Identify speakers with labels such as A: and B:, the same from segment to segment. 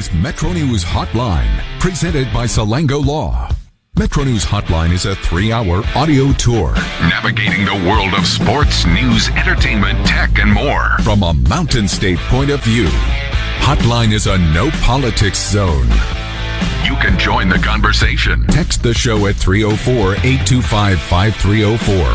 A: is Metro News Hotline, presented by Salango Law. Metro News Hotline is a 3-hour audio tour, navigating the world of sports, news, entertainment, tech, and more from a Mountain State point of view. Hotline is a no-politics zone. You can join the conversation. Text the show at 304-825-5304.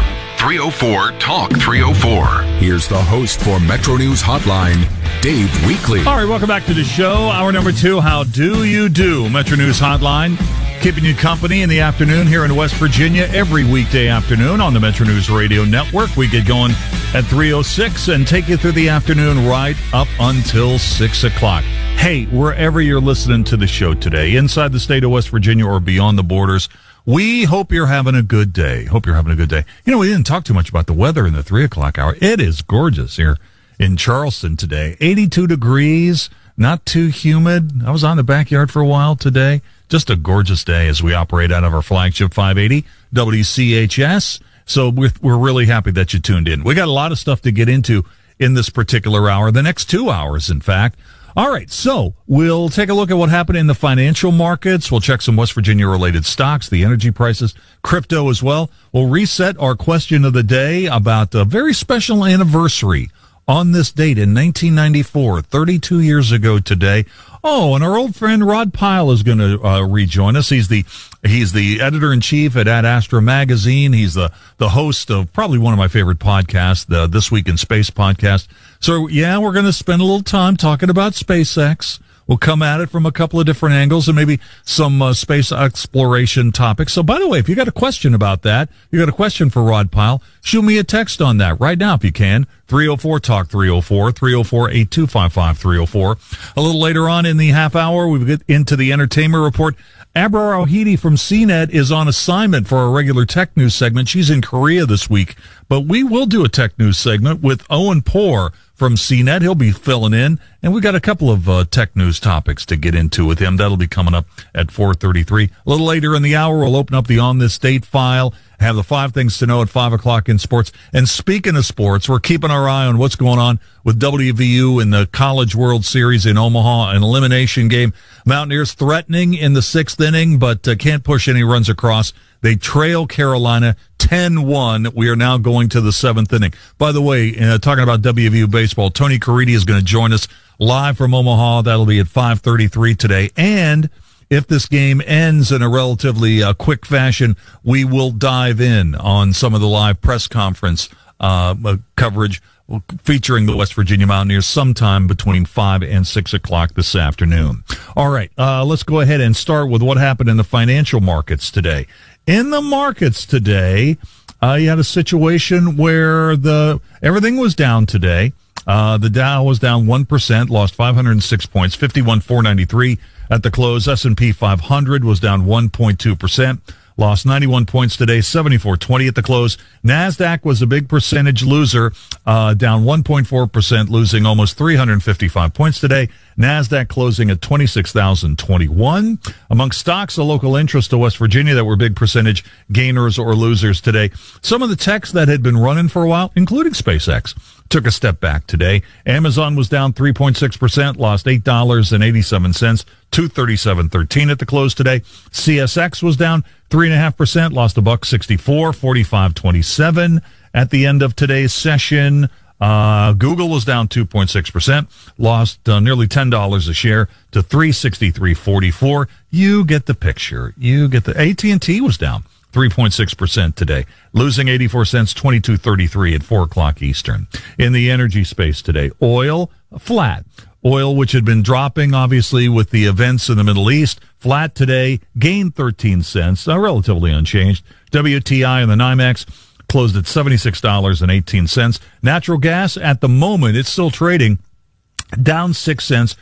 A: 304-TALK-304. Here's the host for Metro News Hotline, Dave Weekley.
B: All right, welcome back to the show. Hour number 2, How Do You Do? Metro News Hotline, keeping you company in the afternoon here in West Virginia every weekday afternoon on the Metro News Radio Network. We get going at 3:06 and take you through the afternoon right up until 6 o'clock. Hey, wherever you're listening to the show today, inside the state of West Virginia or beyond the borders, we hope you're having a good day. Hope you're having a good day. You know, we didn't talk too much about the weather in the 3 o'clock hour. It is gorgeous here in Charleston today. 82 degrees, not too humid. I was on the backyard for a while today. Just a gorgeous day as we operate out of our flagship 580 WCHS. So we're really happy that you tuned in. We got a lot of stuff to get into in this particular hour, the next 2 hours, in fact. All right, so we'll take a look at what happened in the financial markets. We'll check some West Virginia-related stocks, the energy prices, crypto as well. We'll reset our question of the day about a very special anniversary on this date in 1994, 32 years ago today. Oh, and our old friend Rod Pyle is going to rejoin us. He's the editor-in-chief at Ad Astra Magazine. He's the host of probably one of my favorite podcasts, the This Week in Space podcast. So, yeah, we're going to spend a little time talking about SpaceX. We'll come at it from a couple of different angles and maybe some space exploration topics. So, by the way, if you got a question about that, you got a question for Rod Pyle, shoot me a text on that right now if you can. 304-TALK-304, 304-8255-304. A little later on in the half hour, we get into the entertainment report. Abrar Al-Hidi from CNET is on assignment for our regular tech news segment. She's in Korea this week, but we will do a tech news segment with Owen Poor from CNET. He'll be filling in, and we got a couple of tech news topics to get into with him. That'll be coming up at 4:33. A little later in the hour, we'll open up the On This Date file, have the 5 things to know at 5 o'clock in sports. And speaking of sports, we're keeping our eye on what's going on with WVU in the College World Series in Omaha, an elimination game. Mountaineers threatening in the 6th inning, but can't push any runs across. They trail Carolina 10-1. We are now going to the 7th inning. By the way, talking about WVU baseball, Tony Caridi is going to join us live from Omaha. That'll be at 5:33 today. And if this game ends in a relatively quick fashion, we will dive in on some of the live press conference coverage featuring the West Virginia Mountaineers sometime between 5 and 6 o'clock this afternoon. All right, let's go ahead and start with what happened in the financial markets today. In the markets today, you had a situation where everything was down today. The Dow was down 1%, lost 506 points, 51,493 at the close. S&P 500 was down 1.2%. Lost 91 points today, 74.20 at the close. NASDAQ was a big percentage loser, down 1.4%, losing almost 355 points today. NASDAQ closing at 26,021. Amongst stocks, a local interest to West Virginia that were big percentage gainers or losers today. Some of the techs that had been running for a while, including SpaceX, took a step back today. Amazon was down 3.6%, lost $8.87, $237.13 at the close today. CSX was down 3.5%, lost $1.64, 45.27 at the end of today's session. Google was down 2.6%, lost nearly $10 a share to $363.44. You get the picture. AT&T was down 3.6% today, losing 84 cents, 22.33 at 4 o'clock Eastern. In the energy space today, oil flat. Oil, which had been dropping, obviously, with the events in the Middle East, flat today, gained 13 cents, relatively unchanged. WTI and the NYMEX closed at $76.18. Natural gas, at the moment, it's still trading down 6 cents,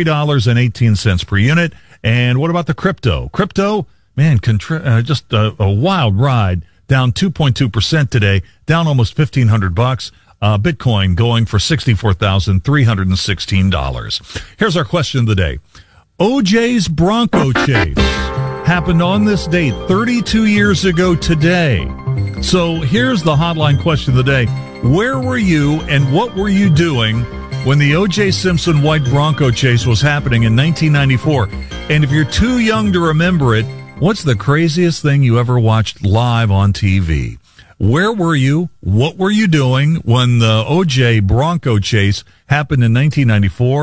B: $3.18 per unit. And what about the crypto? Crypto, man, just a wild ride, down 2.2% today, down almost $1,500. Bitcoin going for $64,316. Here's our question of the day. OJ's Bronco chase happened on this date 32 years ago today. So here's the hotline question of the day. Where were you and what were you doing when the O.J. Simpson white Bronco chase was happening in 1994. And if you're too young to remember it, what's the craziest thing you ever watched live on TV? Where were you? What were you doing when the O.J. Bronco chase happened in 1994?